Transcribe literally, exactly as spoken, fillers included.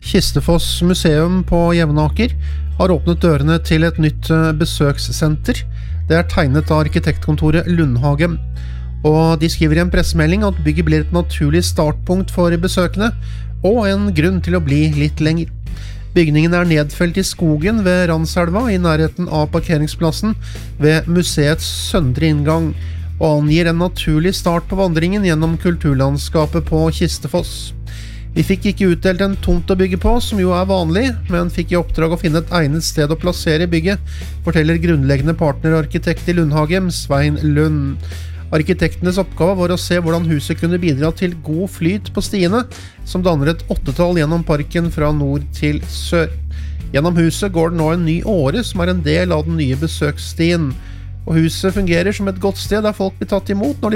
Kistefoss museum på Jevnaker har åpnet dørene til et nytt besøkssenter. Det er tegnet av arkitektkontoret Lundhage, og de skriver i en pressemelding at bygget blir et naturlig startpunkt for besøkende, og en grunn til å bli litt lenger. Bygningen er nedfelt i skogen ved Randselva i nærheten av parkeringsplassen ved museets søndre inngang, og angir en naturlig start på vandringen gjennom kulturlandskapet på Kistefoss. Vi fikk ikke utdelt en tomt å bygge på, som jo er vanlig, men fikk i oppdrag å finne et egnet sted å plassere bygget, forteller grunnleggende partnerarkitekt i Lundhage, Svein Lund. Arkitektenes oppgave var å se hvordan huset kunne bidra til god flyt på stiene, som danner et åttetall gjennom parken fra nord til sør. Gjennom huset går det nå en ny åre som er en del av den nye besøksstien, og huset fungerer som et godt sted der folk blir tatt imot når de